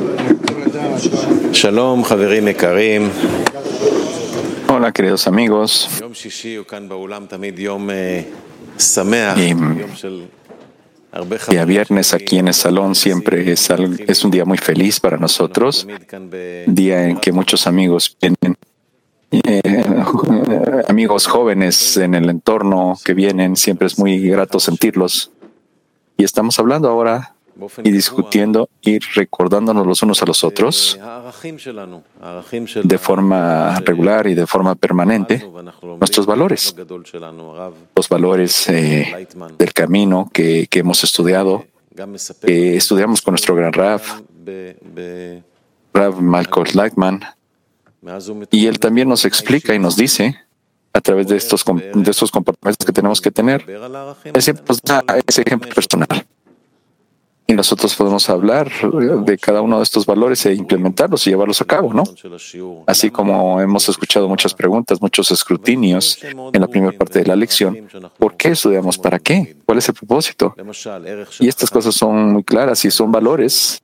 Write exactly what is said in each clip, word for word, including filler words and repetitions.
Shalom, חברים יקרים. Hola, queridos amigos. יום שישי הוא כאן באולם תמיד יום שמח, יום של הרבה חברים. Día viernes aquí en el salón siempre es, al- es un día muy feliz para nosotros, día en que muchos amigos vienen, eh, amigos jóvenes en el entorno que vienen, siempre es muy grato sentirlos. Y estamos hablando ahora y discutiendo y recordándonos los unos a los otros de forma regular y de forma permanente nuestros valores, los valores eh, del camino que, que hemos estudiado, que estudiamos con nuestro gran Rav, Rav Malcolm Lightman, y él también nos explica y nos dice a través de estos, de estos comportamientos que tenemos que tener, ese, pues, ese ejemplo personal. Y nosotros podemos hablar de cada uno de estos valores e implementarlos y llevarlos a cabo, ¿no? Así como hemos escuchado muchas preguntas, muchos escrutinios en la primera parte de la lección. ¿Por qué estudiamos? ¿Para qué? ¿Cuál es el propósito? Y estas cosas son muy claras y son valores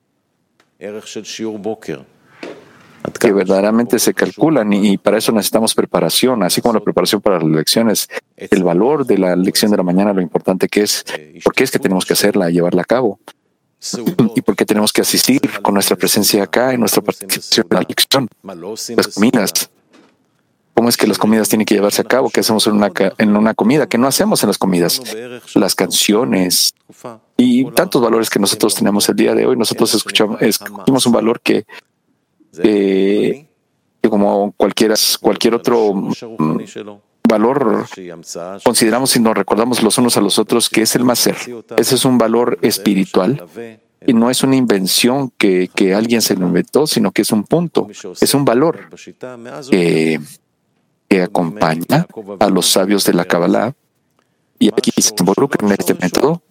que verdaderamente se calculan y para eso necesitamos preparación, así como la preparación para las lecciones. El valor de la lección de la mañana, lo importante que es, por qué es que tenemos que hacerla, llevarla a cabo. ¿Y por qué tenemos que asistir con nuestra presencia acá, en nuestra participación en la lección? Las comidas. ¿Cómo es que las comidas tienen que llevarse a cabo? ¿Qué hacemos en una, en una comida? ¿Qué no hacemos en las comidas? Las canciones y tantos valores que nosotros tenemos el día de hoy. Nosotros escuchamos, escuchamos un valor que, eh, que como cualquiera, cualquier otro mm, valor, consideramos y nos recordamos los unos a los otros que es el Maser. Ese es un valor espiritual y no es una invención que, que alguien se lo inventó, sino que es un punto, es un valor que, que acompaña a los sabios de la Kabbalah y aquí se involucra en este método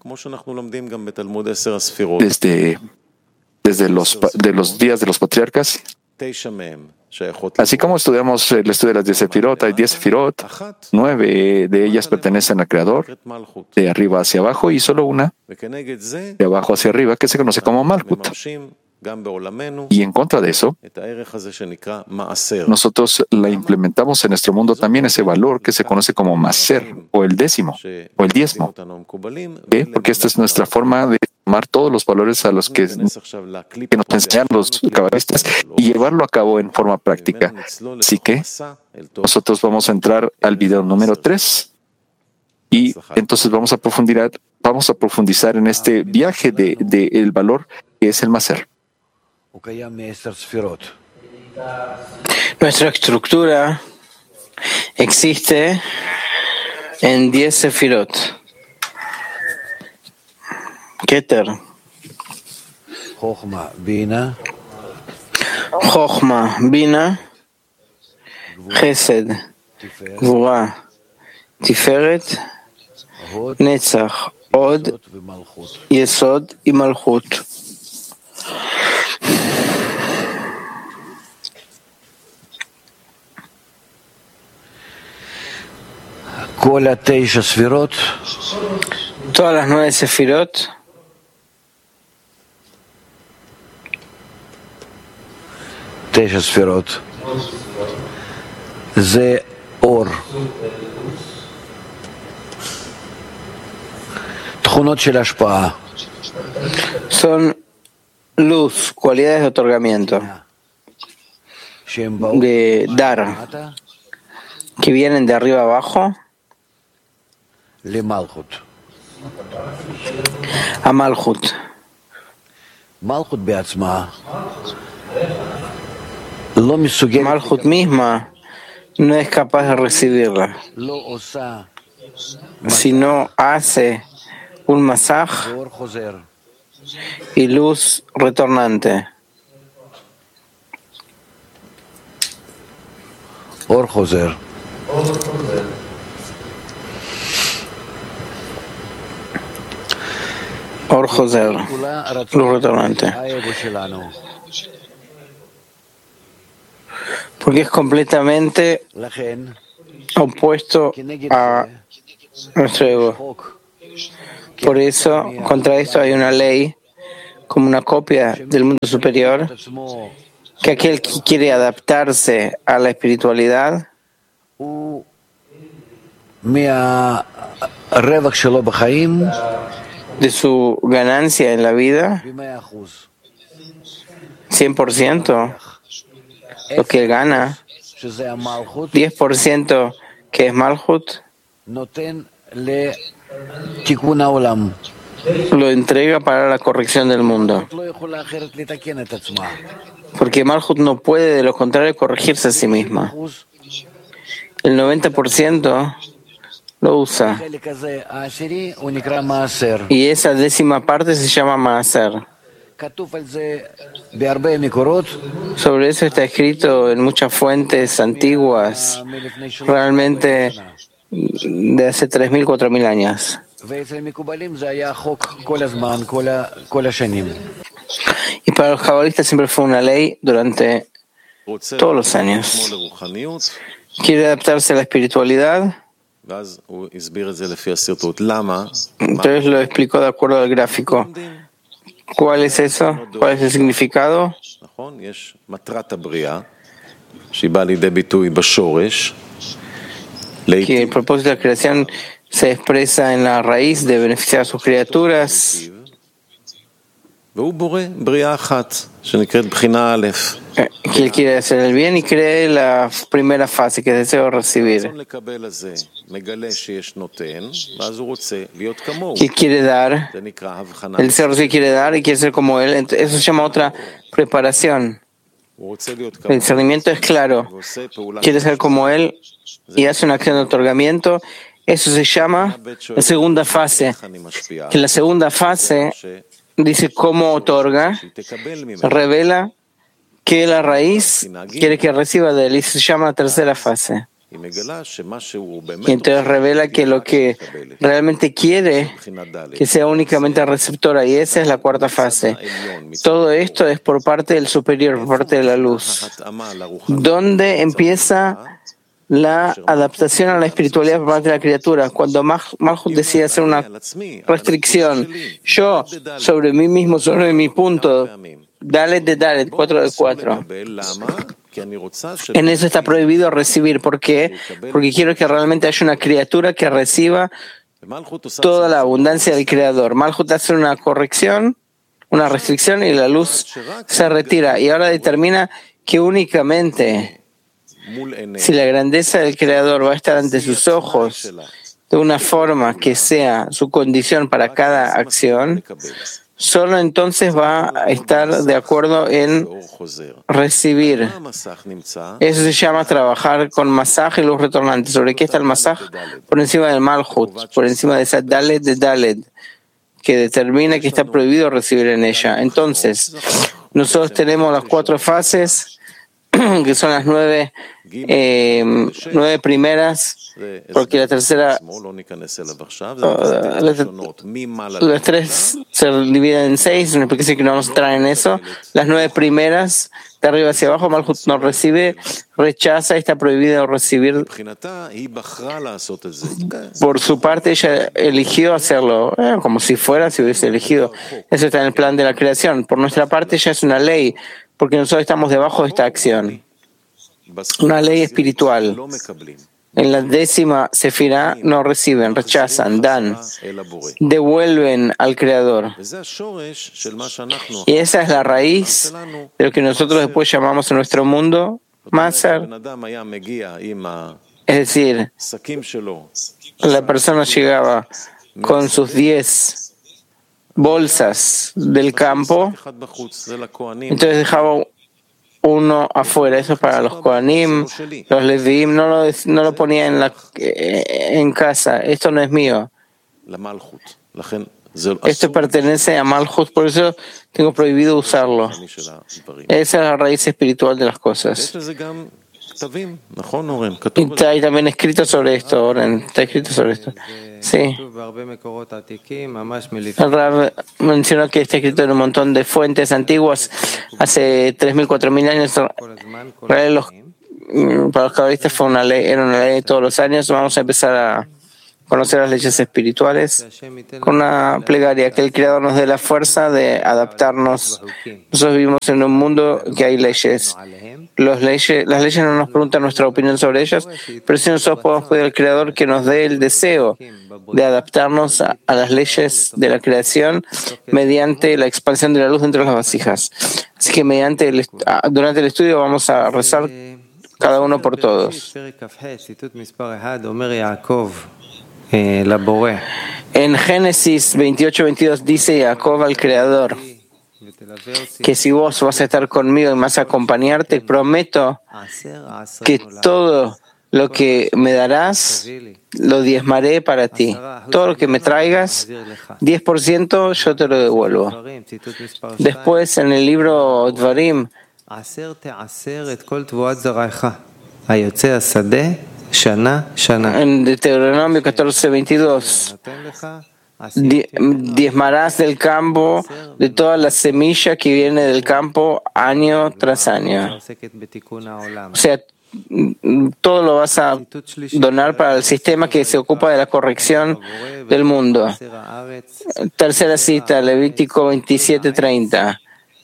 desde, desde los, de los días de los patriarcas. Así como estudiamos el estudio de las diez sefirot, hay diez sefirot, nueve de ellas pertenecen al Creador, de arriba hacia abajo, y solo una de abajo hacia arriba, que se conoce como Malkut. Y en contra de eso, nosotros la implementamos en nuestro mundo también ese valor que se conoce como Maser, o el décimo, o el diezmo. ¿Qué? Porque esta es nuestra forma de tomar todos los valores a los que, que nos enseñan los cabalistas y llevarlo a cabo en forma práctica. Así que nosotros vamos a entrar al video número tres y entonces vamos a profundizar, vamos a profundizar en este viaje de, de el valor que es el Maser. Nuestra estructura existe en diez sefirot. Keter, Chochma, Bina, Chesed, Gvura, Tiferet, Netzach, Od, Yesod y Malchut. Todas las nueve sefirot תשע ספירות זה אור, תכונות של השפעה, son luz, cualidades de otorgamiento, de dar, que vienen de arriba abajo למלכות. a Malchut. מלכות בעצמה לא מסוגלת, Malchut misma no es capaz de recibirla, לא עושה sino hace un masaj ואור חוזר. y luz retornante. אור חוזר. Or Joser, luz retornante. Porque es completamente opuesto a nuestro ego. Por eso, contra esto hay una ley como una copia del mundo superior, que aquel que quiere adaptarse a la espiritualidad de su ganancia en la vida, cien por ciento lo que él gana, diez por ciento que es Malhut, lo entrega para la corrección del mundo. Porque Malhut no puede, de lo contrario, corregirse a sí misma. El noventa por ciento lo usa. Y esa décima parte se llama Maaser. Sobre eso está escrito en muchas fuentes antiguas, realmente de hace tres mil, cuatro mil años. Y para los cabalistas siempre fue una ley durante todos los años. Quiere adaptarse a la espiritualidad. Entonces lo explicó de acuerdo al gráfico. ¿Cuál es eso? ¿Cuál es el significado? Que el propósito de la creación se expresa en la raíz de beneficiar a sus criaturas. Que él quiere hacer el bien y cree la primera fase, que es deseo recibir. Que quiere dar, el deseo recibir quiere dar y quiere ser como él. Eso se llama otra preparación. El discernimiento es claro. Quiere ser como él y hace una acción de otorgamiento. Eso se llama la segunda fase. Que la segunda fase dice cómo otorga, revela que la raíz quiere que reciba de él y se llama la tercera fase. Y entonces revela que lo que realmente quiere que sea únicamente receptora, y esa es la cuarta fase. Todo esto es por parte del superior, por parte de la luz. ¿Dónde empieza la adaptación a la espiritualidad por parte de la criatura? Cuando Malhut decide hacer una restricción, yo sobre mí mismo, sobre mi punto, Dalet de Dalet, cuatro de cuatro. En eso está prohibido recibir. ¿Por qué? Porque quiero que realmente haya una criatura que reciba toda la abundancia del Creador. Malhut hace una corrección, una restricción, y la luz se retira. Y ahora determina que únicamente si la grandeza del Creador va a estar ante sus ojos de una forma que sea su condición para cada acción, solo entonces va a estar de acuerdo en recibir. Eso se llama trabajar con masaj y luz retornante. ¿Sobre qué está el masaj? Por encima del Malhut, por encima de esa Dalet de Dalet, que determina que está prohibido recibir en ella. Entonces, nosotros tenemos las cuatro fases, que son las nueve, eh, nueve primeras, porque la tercera, uh, las tres se dividen en seis, una explicación que no vamos a entrar en eso. Las nueve primeras, de arriba hacia abajo, Malhut no recibe, rechaza y está prohibido recibir. Por su parte, ella eligió hacerlo, eh, como si fuera, si hubiese elegido. Eso está en el plan de la creación. Por nuestra parte, ya es una ley, porque nosotros estamos debajo de esta acción. Una ley espiritual. En la décima sefirá no reciben, rechazan, dan, devuelven al Creador. Y esa es la raíz de lo que nosotros después llamamos en nuestro mundo Maaser. Es decir, la persona llegaba con sus diez bolsas del campo, entonces dejaba uno afuera. Eso es para los Kohanim, los Leviim, no lo, no lo ponía en, la, en casa. Esto no es mío. Esto pertenece a Malhut, por eso tengo prohibido usarlo. Esa es la raíz espiritual de las cosas. Y está también escrito sobre esto, Oren. Está escrito sobre esto. Sí. El Rav mencionó que está escrito en un montón de fuentes antiguas, hace tres mil, cuatro mil años. Para los, para los cabalistas fue una ley, era una ley de todos los años. Vamos a empezar a conocer las leyes espirituales con una plegaria, que el Creador nos dé la fuerza de adaptarnos. Nosotros vivimos en un mundo que hay leyes. Los leyes las leyes no nos preguntan nuestra opinión sobre ellas, pero si nosotros podemos pedir al Creador que nos dé el deseo de adaptarnos a, a las leyes de la creación mediante la expansión de la luz dentro de las vasijas. Así que mediante el, durante el estudio vamos a rezar cada uno por todos. En Génesis veintiocho veintidós dice Jacob al Creador que si vos vas a estar conmigo y vas a acompañarte, prometo que todo lo que me darás lo diezmaré para ti. Todo lo que me traigas, diez por ciento yo te lo devuelvo. Después en el libro Dvarim, en Deuteronomio catorce veintidós, diezmarás del campo de toda la semilla que viene del campo año tras año. O sea, todo lo vas a donar para el sistema que se ocupa de la corrección del mundo. Tercera cita, Levítico veintisiete treinta.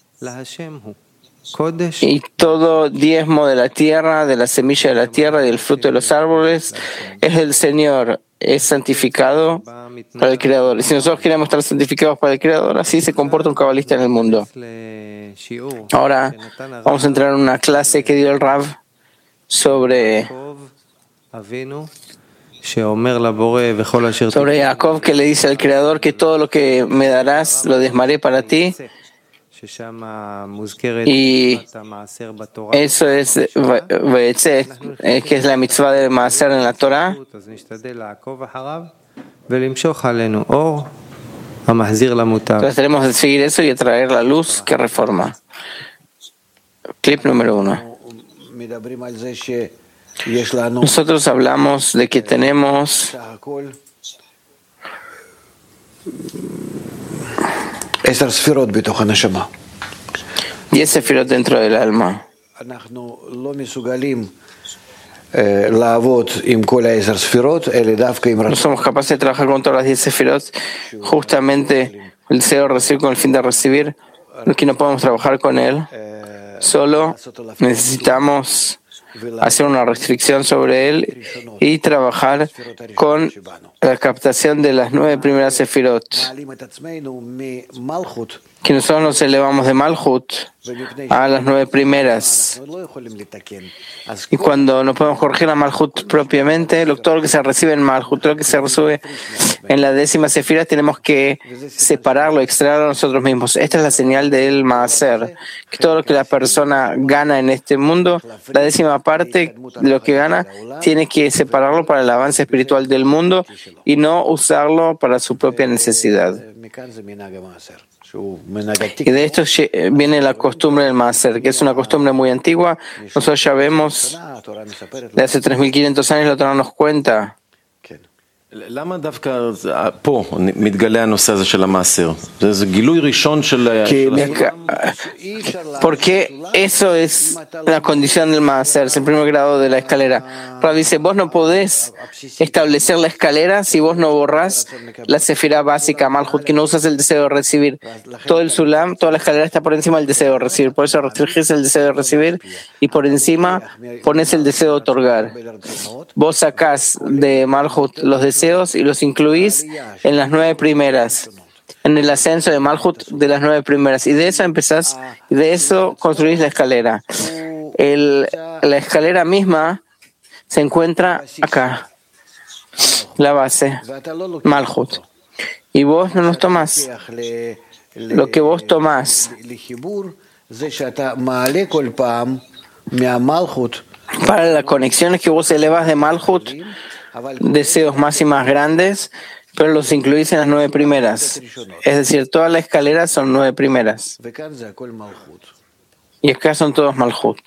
Y todo diezmo de la tierra, de la semilla de la tierra y del fruto de los árboles es del Señor, es santificado para el Creador. Y si nosotros queremos estar santificados para el Creador, así se comporta un cabalista en el mundo. Ahora vamos a entrar en una clase que dio el Rav sobre sobre Jacob, que le dice al Creador que todo lo que me darás lo diezmaré para ti. Y eso es Vayetze, que es la mitzvah de Maaser en la Torah. Entonces tenemos que seguir eso y atraer la luz que reforma. Clip número uno. Nosotros hablamos de que tenemos diez sefirot dentro del alma. No somos capaces de trabajar con todas las diez sefirot, justamente el deseo de recibir con el fin de recibir, que no podemos trabajar con él. Solo necesitamos hacer una restricción sobre él y trabajar con la captación de las nueve primeras sefirot, que nosotros nos elevamos de Malhut a las nueve primeras. Y cuando no podemos corregir a Malhut propiamente, todo lo que se recibe en Malhut, todo lo que se recibe en la décima sefira, tenemos que separarlo, extraerlo nosotros mismos. Esta es la señal del Maaser, que todo lo que la persona gana en este mundo, la décima parte de lo que gana, tiene que separarlo para el avance espiritual del mundo y no usarlo para su propia necesidad. Y de esto viene la costumbre del Maaser, que es una costumbre muy antigua. Nosotros ya vemos, de hace tres mil quinientos años, la Torah nos cuenta. Porque eso es la condición del Maaser, es el primer grado de la escalera. Rav dice, vos no podés establecer la escalera si vos no borrás la sefirá básica, Malhut, que no usas el deseo de recibir. Todo el Sulam, toda la escalera está por encima del deseo de recibir. Por eso restringís el deseo de recibir y por encima pones el deseo de otorgar. Vos sacás de Malhut los deseos y los incluís en las nueve primeras, en el ascenso de Malhut de las nueve primeras. Y de eso empezás, y de eso construís la escalera. El, la escalera misma se encuentra acá, la base, Malhut. Y vos no los tomás. Lo que vos tomás para las conexiones que vos elevas de Malhut, deseos más y más grandes, pero los incluís en las nueve primeras. Es decir, toda la escalera son nueve primeras. Y acá son todos Malhut.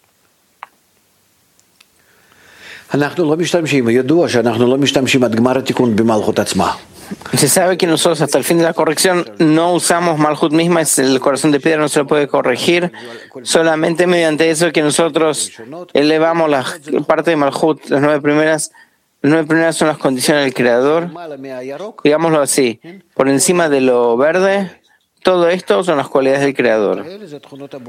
Se sabe que nosotros hasta el fin de la corrección no usamos Malhut misma, es el corazón de piedra, no se lo puede corregir. Solamente mediante eso que nosotros elevamos la parte de Malhut, las nueve primeras, Las nueve primeras son las condiciones del Creador. Digámoslo así, por encima de lo verde, todo esto son las cualidades del Creador.